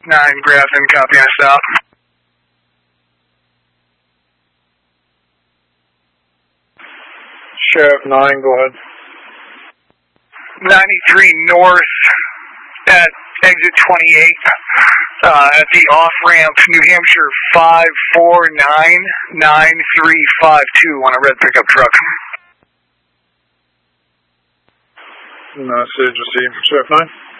9, Grafton, copy us out. Sheriff 9, go ahead. 93 north at exit 28 at the off-ramp, New Hampshire 5499352 on a red pickup truck. Message received. Sheriff 9.